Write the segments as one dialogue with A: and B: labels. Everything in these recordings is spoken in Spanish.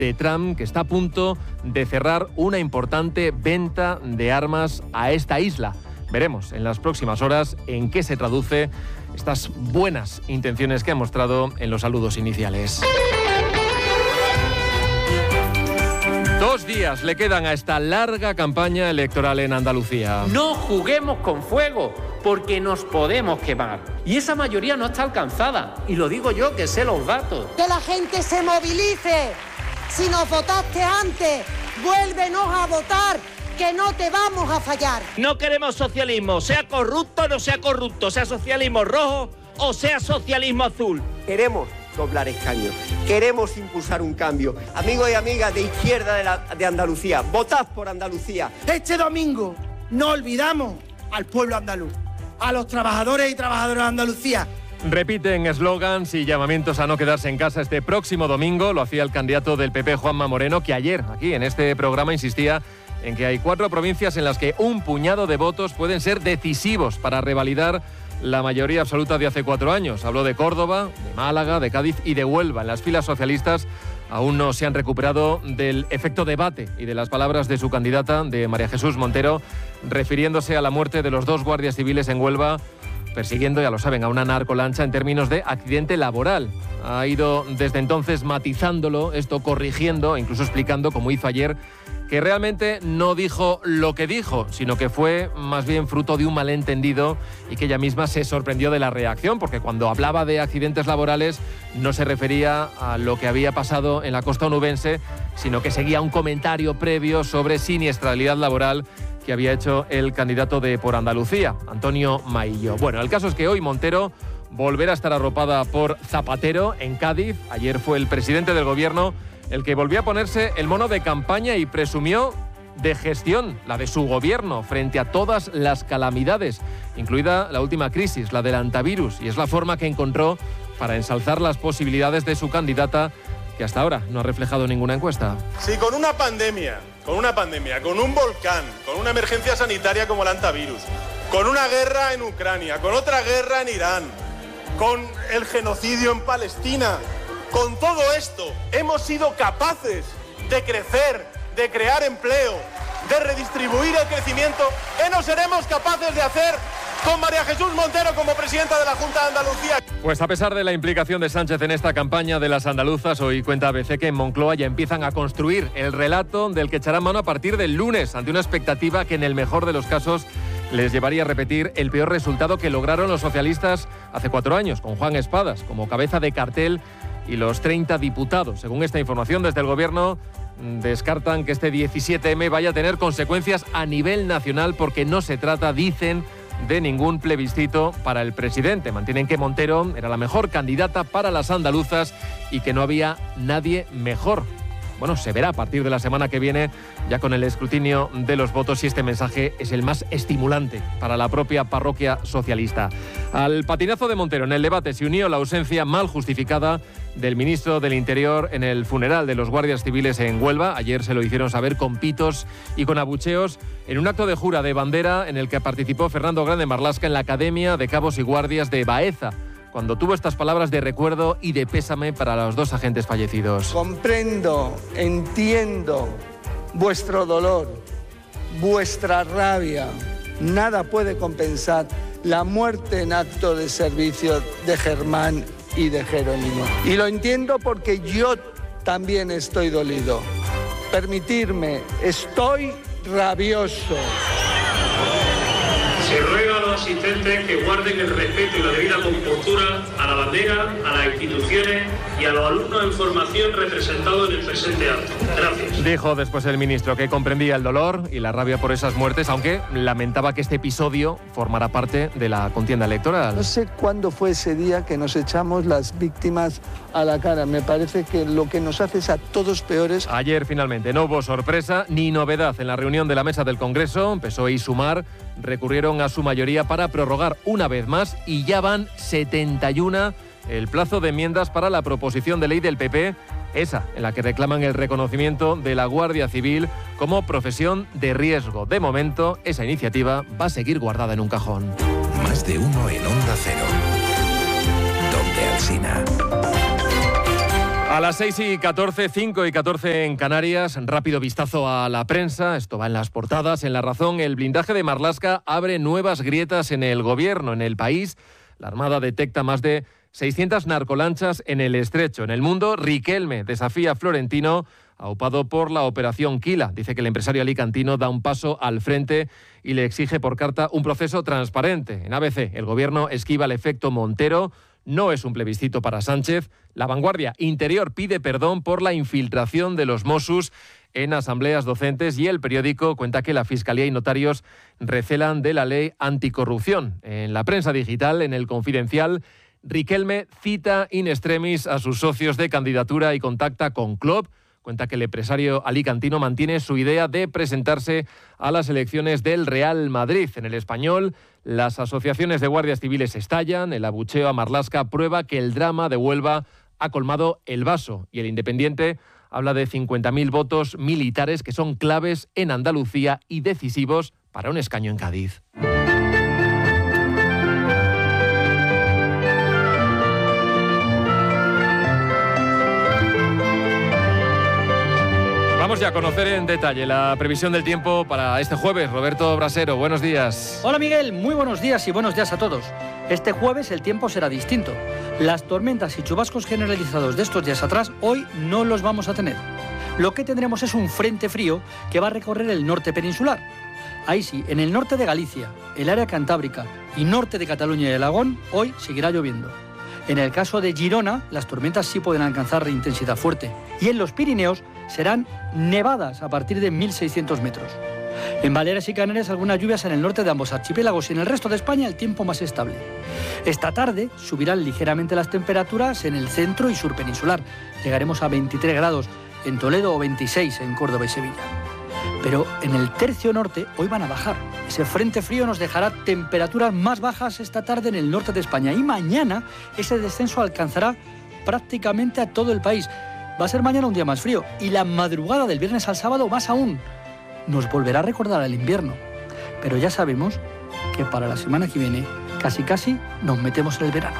A: de Trump, que está a punto de cerrar una importante venta de armas a esta isla. Veremos en las próximas horas en qué se traduce estas buenas intenciones que ha mostrado en los saludos iniciales. 2 días le quedan a esta larga campaña electoral en Andalucía.
B: No juguemos con fuego, porque nos podemos quemar. Y esa mayoría no está alcanzada. Y lo digo yo, que sé los datos.
C: Que la gente se movilice. Si nos votaste antes, vuélvenos a votar, que no te vamos a fallar.
D: No queremos socialismo, sea corrupto o no sea corrupto, sea socialismo rojo o sea socialismo azul.
E: Queremos doblar escaños, queremos impulsar un cambio. Amigos y amigas de izquierda de Andalucía, votad por Andalucía.
F: Este domingo no olvidamos al pueblo andaluz, a los trabajadores y trabajadoras de Andalucía.
A: Repiten eslogans y llamamientos a no quedarse en casa este próximo domingo. Lo hacía el candidato del PP, Juanma Moreno, que ayer, aquí en este programa, insistía en que hay 4 provincias en las que un puñado de votos pueden ser decisivos para revalidar la mayoría absoluta de hace 4 años. Habló de Córdoba, de Málaga, de Cádiz y de Huelva. En las filas socialistas aún no se han recuperado del efecto debate y de las palabras de su candidata, de María Jesús Montero, refiriéndose a la muerte de los 2 guardias civiles en Huelva, persiguiendo, ya lo saben, a una narcolancha en términos de accidente laboral. Ha ido desde entonces matizándolo, esto corrigiendo, incluso explicando, como hizo ayer, que realmente no dijo lo que dijo, sino que fue más bien fruto de un malentendido y que ella misma se sorprendió de la reacción, porque cuando hablaba de accidentes laborales no se refería a lo que había pasado en la costa onubense, sino que seguía un comentario previo sobre siniestralidad laboral que había hecho el candidato de Por Andalucía, Antonio Maillo. Bueno, el caso es que hoy Montero volverá a estar arropada por Zapatero en Cádiz. Ayer fue el presidente del gobierno el que volvió a ponerse el mono de campaña y presumió de gestión, la de su gobierno, frente a todas las calamidades, incluida la última crisis, la del antivirus, y es la forma que encontró para ensalzar las posibilidades de su candidata, que hasta ahora no ha reflejado ninguna encuesta.
G: Si con una pandemia, con un volcán, con una emergencia sanitaria como el antivirus, con una guerra en Ucrania, con otra guerra en Irán, con el genocidio en Palestina, con todo esto hemos sido capaces de crecer, de crear empleo, de redistribuir el crecimiento, ¿qué no seremos capaces de hacer con María Jesús Montero como presidenta de la Junta de Andalucía?
A: Pues a pesar de la implicación de Sánchez en esta campaña de las andaluzas, hoy cuenta ABC que en Moncloa ya empiezan a construir el relato del que echarán mano a partir del lunes, ante una expectativa que en el mejor de los casos les llevaría a repetir el peor resultado que lograron los socialistas hace 4 años, con Juan Espadas como cabeza de cartel y los 30 diputados. Según esta información desde el gobierno, descartan que este 17M vaya a tener consecuencias a nivel nacional porque no se trata, dicen, de ningún plebiscito para el presidente. Mantienen que Montero era la mejor candidata para las andaluzas y que no había nadie mejor. Bueno, se verá a partir de la semana que viene, ya con el escrutinio de los votos, si este mensaje es el más estimulante para la propia parroquia socialista. Al patinazo de Montero en el debate se unió la ausencia mal justificada del ministro del Interior en el funeral de los guardias civiles en Huelva. Ayer se lo hicieron saber con pitos y con abucheos en un acto de jura de bandera en el que participó Fernando Grande Marlaska en la Academia de Cabos y Guardias de Baeza, cuando tuvo estas palabras de recuerdo y de pésame para los 2 agentes fallecidos.
H: Comprendo, entiendo vuestro dolor, vuestra rabia. Nada puede compensar la muerte en acto de servicio de Germán y de Jerónimo. Y lo entiendo porque yo también estoy dolido. Permitidme, estoy rabioso.
I: Se ruega a los asistentes que guarden el respeto y la debida compostura a la bandera, a las instituciones y a los alumnos en formación representados en el presente acto. Gracias.
A: Dijo después el ministro que comprendía el dolor y la rabia por esas muertes, aunque lamentaba que este episodio formara parte de la contienda electoral.
H: No sé cuándo fue ese día que nos echamos las víctimas a la cara. Me parece que lo que nos hace es a todos peores.
A: Ayer finalmente no hubo sorpresa ni novedad en la reunión de la mesa del Congreso. PSOE y Sumar recurrieron a su mayoría para prorrogar una vez más y ya van 71 el plazo de enmiendas para la proposición de ley del PP, esa en la que reclaman el reconocimiento de la Guardia Civil como profesión de riesgo. De momento, esa iniciativa va a seguir guardada en un cajón.
J: Más de uno en Onda Cero. Donde Alsina.
A: A las 6:14, 5:14 en Canarias, rápido vistazo a la prensa, esto va en las portadas. En La Razón, el blindaje de Marlaska abre nuevas grietas en el gobierno. En El País, la Armada detecta más de 600 narcolanchas en el Estrecho. En El Mundo, Riquelme desafía a Florentino, aupado por la Operación Quila. Dice que el empresario alicantino da un paso al frente y le exige por carta un proceso transparente. En ABC, el gobierno esquiva el efecto Montero. No es un plebiscito para Sánchez. La Vanguardia, Interior pide perdón por la infiltración de los Mossos en asambleas docentes, y El Periódico cuenta que la Fiscalía y notarios recelan de la ley anticorrupción. En la prensa digital, en El Confidencial, Riquelme cita in extremis a sus socios de candidatura y contacta con Klopp. Cuenta que el empresario alicantino mantiene su idea de presentarse a las elecciones del Real Madrid. En El Español, las asociaciones de guardias civiles estallan. El abucheo a Marlaska prueba que el drama de Huelva ha colmado el vaso. Y El Independiente habla de 50.000 votos militares que son claves en Andalucía y decisivos para un escaño en Cádiz. Vamos ya a conocer en detalle la previsión del tiempo para este jueves. Roberto Brasero, buenos días.
J: Hola Miguel, muy buenos días y buenos días a todos. Este jueves el tiempo será distinto. Las tormentas y chubascos generalizados de estos días atrás hoy no los vamos a tener. Lo que tendremos es un frente frío que va a recorrer el norte peninsular. Ahí sí, en el norte de Galicia, el área cantábrica y norte de Cataluña y Aragón, hoy seguirá lloviendo. En el caso de Girona, las tormentas sí pueden alcanzar intensidad fuerte. Y en los Pirineos serán nevadas a partir de 1.600 metros. En Baleares y Canarias, algunas lluvias en el norte de ambos archipiélagos, y en el resto de España el tiempo más estable. Esta tarde subirán ligeramente las temperaturas en el centro y sur peninsular. Llegaremos a 23 grados en Toledo o 26 en Córdoba y Sevilla. Pero en el tercio norte hoy van a bajar. Ese frente frío nos dejará temperaturas más bajas esta tarde en el norte de España, y mañana ese descenso alcanzará prácticamente a todo el país. Va a ser mañana un día más frío, y la madrugada del viernes al sábado más aún. Nos volverá a recordar al invierno. Pero ya sabemos que para la semana que viene casi nos metemos en el verano.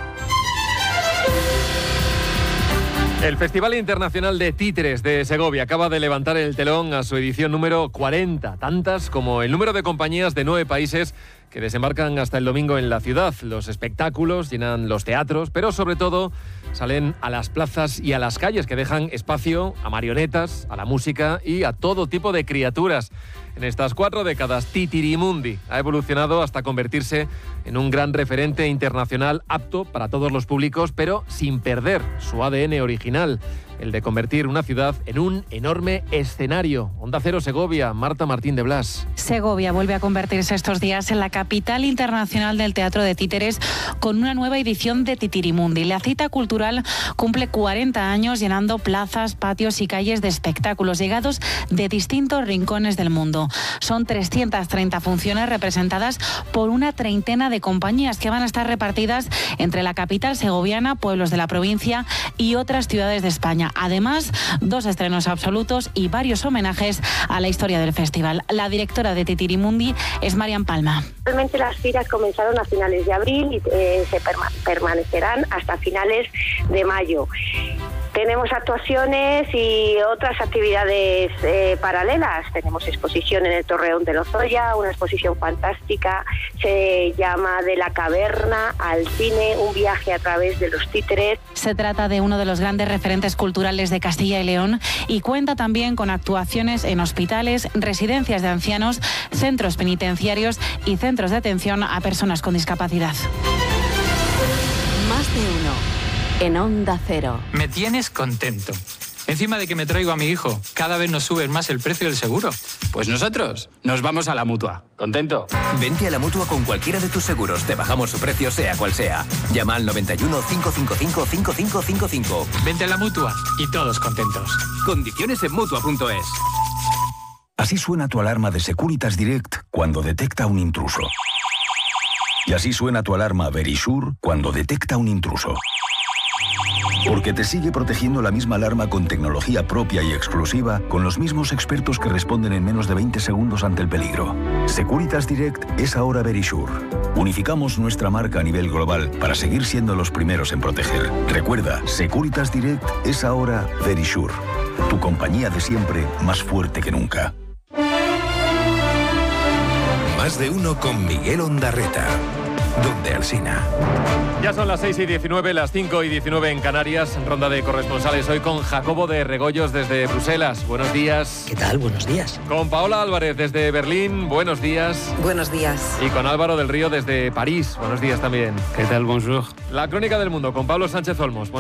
A: El Festival Internacional de Títeres de Segovia acaba de levantar el telón a su edición número 40, tantas como el número de compañías de 9 países que desembarcan hasta el domingo en la ciudad. Los espectáculos llenan los teatros, pero sobre todo salen a las plazas y a las calles, que dejan espacio a marionetas, a la música y a todo tipo de criaturas. En estas 4 décadas, Titirimundi ha evolucionado hasta convertirse en un gran referente internacional apto para todos los públicos, pero sin perder su ADN original, el de convertir una ciudad en un enorme escenario. Onda Cero Segovia, Marta Martín de Blas.
K: Segovia vuelve a convertirse estos días en la capital internacional del teatro de títeres con una nueva edición de Titirimundi. La cita cultural cumple 40 años, llenando plazas, patios y calles de espectáculos llegados de distintos rincones del mundo. Son 330 funciones representadas por una treintena de compañías que van a estar repartidas entre la capital segoviana, pueblos de la provincia y otras ciudades de España. Además, 2 estrenos absolutos y varios homenajes a la historia del festival. La directora de Titirimundi es Marian Palma.
L: Realmente las giras comenzaron a finales de abril y se permanecerán hasta finales de mayo. Tenemos actuaciones y otras actividades paralelas. Tenemos exposición en el Torreón de Lozoya, una exposición fantástica, se llama De la caverna al cine, un viaje a través de los títeres.
K: Se trata de uno de los grandes referentes culturales de Castilla y León y cuenta también con actuaciones en hospitales, residencias de ancianos, centros penitenciarios y centros de atención a personas con discapacidad.
M: Más de uno. En Onda Cero.
N: Me tienes contento. Encima de que me traigo a mi hijo, cada vez nos subes más el precio del seguro.
O: Pues nosotros nos vamos a la Mutua. ¿Contento?
P: Vente a la Mutua con cualquiera de tus seguros. Te bajamos su precio sea cual sea. Llama al 91 555 5555.
N: Vente a la Mutua y todos contentos.
P: Condiciones en Mutua.es.
Q: Así suena tu alarma de Securitas Direct cuando detecta un intruso. Y así suena tu alarma Verisure cuando detecta un intruso. Porque te sigue protegiendo la misma alarma con tecnología propia y exclusiva, con los mismos expertos que responden en menos de 20 segundos ante el peligro. Securitas Direct es ahora Verisure. Unificamos nuestra marca a nivel global para seguir siendo los primeros en proteger. Recuerda, Securitas Direct es ahora Verisure, tu compañía de siempre más fuerte que nunca.
R: Más de uno con Miguel Ondarreta. Donde Alsina.
A: Ya son las 6:19, las 5:19 en Canarias, en ronda de corresponsales hoy con Jacobo de Regoyos desde Bruselas. Buenos días.
S: ¿Qué tal? Buenos días.
A: Con Paola Álvarez desde Berlín. Buenos días.
T: Buenos días.
A: Y con Álvaro del Río desde París. Buenos días también.
U: ¿Qué tal? Bonjour.
A: La crónica del mundo con Pablo Sánchez Olmos.